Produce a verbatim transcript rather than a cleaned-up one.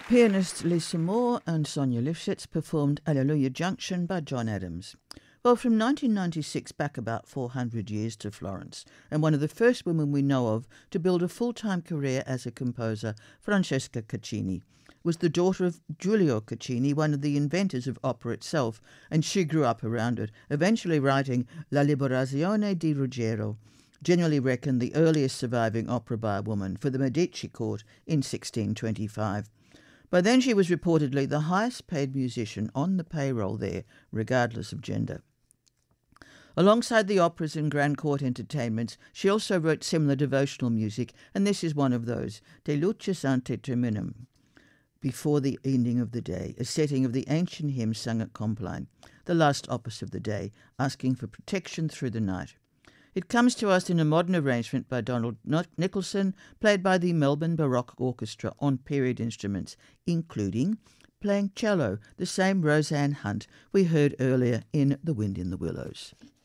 Pianists Lisa Moore and Sonia Lifshitz performed Alleluia Junction by John Adams. Well, from nineteen ninety-six back about four hundred years to Florence, and one of the first women we know of to build a full-time career as a composer, Francesca Caccini, was the daughter of Giulio Caccini, one of the inventors of opera itself, and she grew up around it, eventually writing La Liberazione di Ruggiero, generally reckoned the earliest surviving opera by a woman, for the Medici court in sixteen twenty-five. By then she was reportedly the highest paid musician on the payroll there, regardless of gender. Alongside the operas and grand court entertainments, she also wrote similar devotional music, and this is one of those, De Lucis ante terminum, Before the Ending of the Day, a setting of the ancient hymn sung at Compline, the last opus of the day, asking for protection through the night. It comes to us in a modern arrangement by Donald Nicholson, played by the Melbourne Baroque Orchestra on period instruments, including playing cello, the same Roseanne Hunt we heard earlier in The Wind in the Willows.